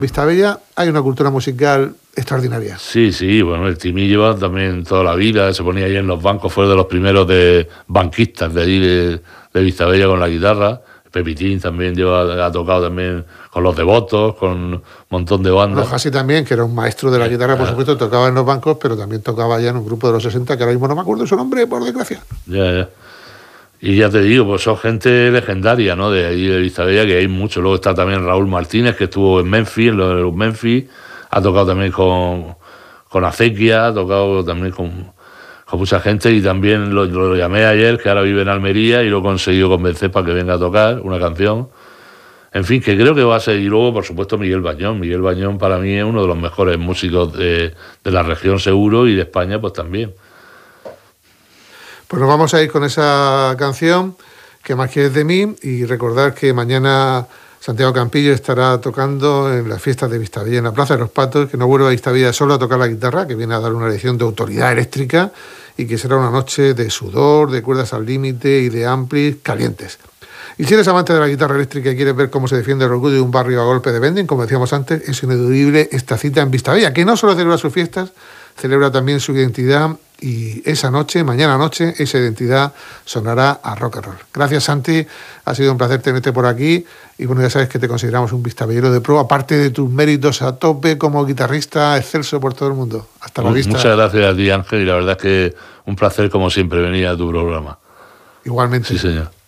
Vistabella hay una cultura musical extraordinaria. Sí, bueno, el Timi lleva también toda la vida, se ponía ahí en los bancos, fue de los primeros de banquistas de allí de Vistabella con la guitarra. Pepitín también ha tocado también con Los Devotos, con un montón de bandas. Rojasi también, que era un maestro de la guitarra, por supuesto, tocaba en los bancos, pero también tocaba ya en un grupo de los 60, que ahora mismo no me acuerdo su nombre, por desgracia. Ya. Y ya te digo, pues son gente legendaria, ¿no? De ahí de Vistabella, que hay mucho. Luego está también Raúl Martínez, que estuvo en Memphis, en los Memphis, ha tocado también con Acequia, ha tocado también con mucha gente, y también lo llamé ayer, que ahora vive en Almería, y lo he conseguido convencer para que venga a tocar una canción. En fin, que creo que va a ser. Y luego, por supuesto, Miguel Bañón. Miguel Bañón para mí es uno de los mejores músicos de la región seguro, y de España pues también. Pues nos vamos a ir con esa canción, ¿Qué más quieres de mí? Y recordar que mañana Santiago Campillo estará tocando en las fiestas de Vistabella, en la Plaza de los Patos, que no vuelva a Vistabella solo a tocar la guitarra, que viene a dar una lección de autoridad eléctrica, y que será una noche de sudor, de cuerdas al límite y de amplis calientes. Y si eres amante de la guitarra eléctrica y quieres ver cómo se defiende el orgullo de un barrio a golpe de vending, como decíamos antes, es ineludible esta cita en Vistabella, que no solo celebra sus fiestas, celebra también su identidad, y esa noche, mañana noche, esa identidad sonará a rock and roll. Gracias, Santi, ha sido un placer tenerte por aquí, y bueno, ya sabes que te consideramos un vistabellero de pro, aparte de tus méritos a tope como guitarrista excelso por todo el mundo. Hasta la vista. Muchas gracias a ti, Ángel, y la verdad es que un placer como siempre venir a tu programa. Igualmente. Sí, señor.